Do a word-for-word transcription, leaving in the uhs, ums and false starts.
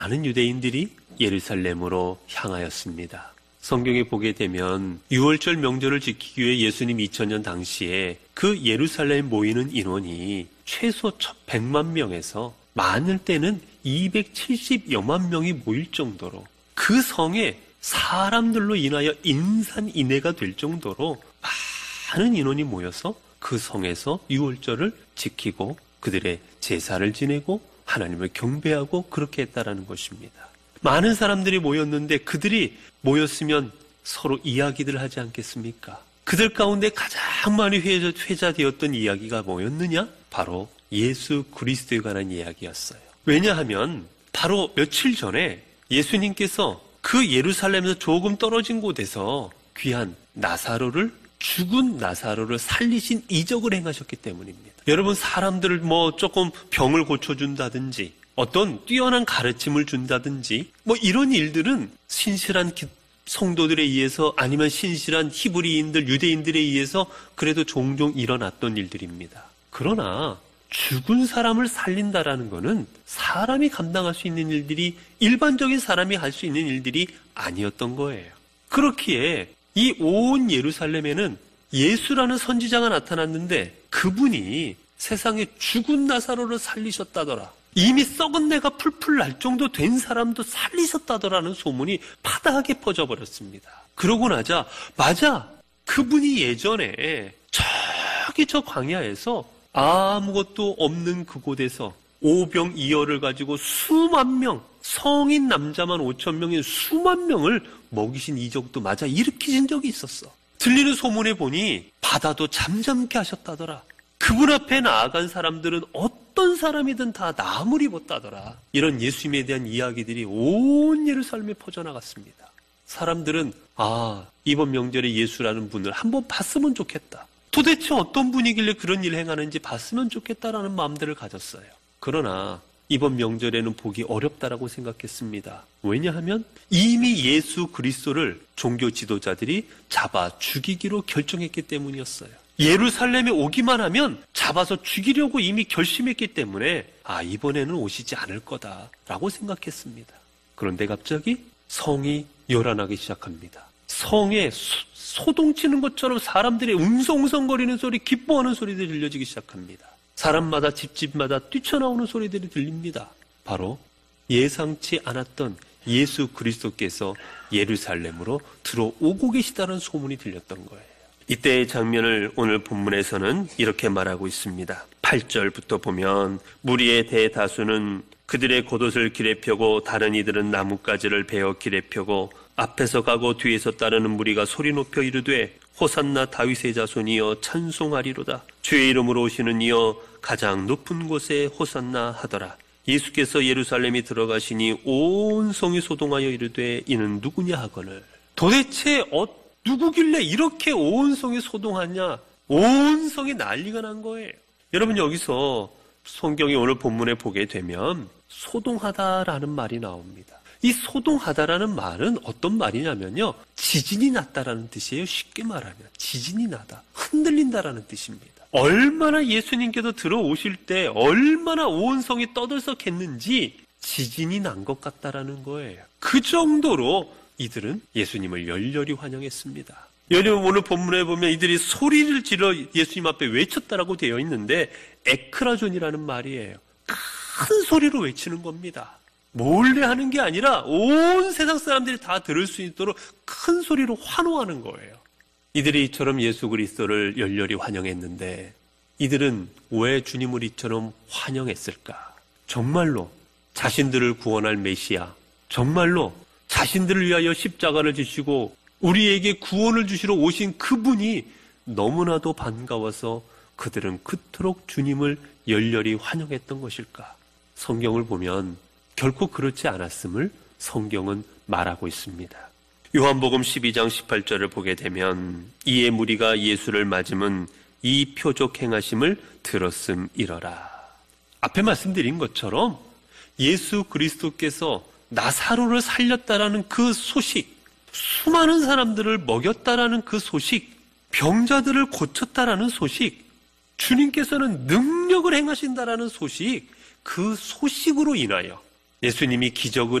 많은 유대인들이 예루살렘으로 향하였습니다. 성경에 보게 되면 유월절 명절을 지키기 위해 예수님 이천 년 당시에 그 예루살렘에 모이는 인원이 최소 백만 명에서 많을 때는 이백칠십여만 명이 모일 정도로 그 성에 사람들로 인하여 인산인해가 될 정도로 많은 인원이 모여서 그 성에서 유월절을 지키고 그들의 제사를 지내고 하나님을 경배하고 그렇게 했다라는 것입니다. 많은 사람들이 모였는데 그들이 모였으면 서로 이야기들 하지 않겠습니까? 그들 가운데 가장 많이 회자, 회자되었던 이야기가 뭐였느냐? 바로 예수 그리스도에 관한 이야기였어요. 왜냐하면 바로 며칠 전에 예수님께서 그 예루살렘에서 조금 떨어진 곳에서 귀한 나사로를 죽은 나사로를 살리신 이적을 행하셨기 때문입니다. 여러분, 사람들을 뭐 조금 병을 고쳐준다든지 어떤 뛰어난 가르침을 준다든지 뭐 이런 일들은 신실한 성도들에 의해서 아니면 신실한 히브리인들, 유대인들에 의해서 그래도 종종 일어났던 일들입니다. 그러나 죽은 사람을 살린다라는 것은 사람이 감당할 수 있는 일들이, 일반적인 사람이 할 수 있는 일들이 아니었던 거예요. 그렇기에 이 온 예루살렘에는 예수라는 선지자가 나타났는데 그분이 세상에 죽은 나사로를 살리셨다더라, 이미 썩은 내가 풀풀 날 정도 된 사람도 살리셨다더라는 소문이 파다하게 퍼져버렸습니다. 그러고 나자 맞아, 그분이 예전에 저기 저 광야에서 아무것도 없는 그곳에서 오병이어를 가지고 수만 명, 성인 남자만 오천 명인 수만 명을 먹이신 이적도 맞아 일으키신 적이 있었어. 들리는 소문에 보니 바다도 잠잠케 하셨다더라. 그분 앞에 나아간 사람들은 어떤 사람이든 다 나무를 입었다더라. 이런 예수님에 대한 이야기들이 온 예루살렘에 퍼져나갔습니다. 사람들은 아, 이번 명절에 예수라는 분을 한번 봤으면 좋겠다, 도대체 어떤 분이길래 그런 일을 행하는지 봤으면 좋겠다라는 마음들을 가졌어요. 그러나 이번 명절에는 보기 어렵다라고 생각했습니다. 왜냐하면 이미 예수 그리스도를 종교 지도자들이 잡아 죽이기로 결정했기 때문이었어요. 예루살렘에 오기만 하면 잡아서 죽이려고 이미 결심했기 때문에 아, 이번에는 오시지 않을 거다라고 생각했습니다. 그런데 갑자기 성이 요란하기 시작합니다. 성에 수, 소동치는 것처럼 사람들의 웅성웅성거리는 소리, 기뻐하는 소리들이 들려지기 시작합니다. 사람마다 집집마다 뛰쳐나오는 소리들이 들립니다. 바로 예상치 않았던 예수 그리스도께서 예루살렘으로 들어오고 계시다는 소문이 들렸던 거예요. 이때의 장면을 오늘 본문에서는 이렇게 말하고 있습니다. 팔 절부터 보면 무리의 대다수는 그들의 겉옷을 길에 펴고 다른 이들은 나뭇가지를 베어 길에 펴고 앞에서 가고 뒤에서 따르는 무리가 소리 높여 이르되 호산나 다윗의 자손이여 찬송하리로다. 주의 이름으로 오시는 이여 가장 높은 곳에 호산나 하더라. 예수께서 예루살렘에 들어가시니 온 성이 소동하여 이르되 이는 누구냐 하거늘. 도대체 어, 누구길래 이렇게 온 성이 소동하냐? 온 성이 난리가 난 거예요. 여러분, 여기서 성경이 오늘 본문에 보게 되면 소동하다라는 말이 나옵니다. 이 소동하다라는 말은 어떤 말이냐면요, 지진이 났다라는 뜻이에요. 쉽게 말하면 지진이 나다, 흔들린다라는 뜻입니다. 얼마나 예수님께서 들어오실 때 얼마나 온 성이 떠들썩했는지 지진이 난 것 같다라는 거예요. 그 정도로 이들은 예수님을 열렬히 환영했습니다. 여러분, 오늘 본문에 보면 이들이 소리를 질러 예수님 앞에 외쳤다라고 되어 있는데 에크라존이라는 말이에요. 큰 소리로 외치는 겁니다. 몰래 하는 게 아니라 온 세상 사람들이 다 들을 수 있도록 큰 소리로 환호하는 거예요. 이들이 이처럼 예수 그리스도를 열렬히 환영했는데 이들은 왜 주님을 이처럼 환영했을까? 정말로 자신들을 구원할 메시아, 정말로 자신들을 위하여 십자가를 지시고 우리에게 구원을 주시러 오신 그분이 너무나도 반가워서 그들은 그토록 주님을 열렬히 환영했던 것일까? 성경을 보면 결코 그렇지 않았음을 성경은 말하고 있습니다. 요한복음 십이 장 십팔 절을 보게 되면 이에 무리가 예수를 맞음은 이 표적 행하심을 들었음이러라. 앞에 말씀드린 것처럼 예수 그리스도께서 나사로를 살렸다라는 그 소식, 수많은 사람들을 먹였다라는 그 소식, 병자들을 고쳤다라는 소식, 주님께서는 능력을 행하신다라는 소식, 그 소식으로 인하여 예수님이 기적을